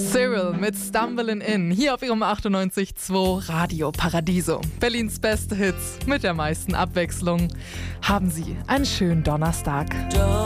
Cyril mit Stumbling In, hier auf ihrem 98.2 Radio Paradiso. Berlins beste Hits mit der meisten Abwechslung. Haben Sie einen schönen Donnerstag.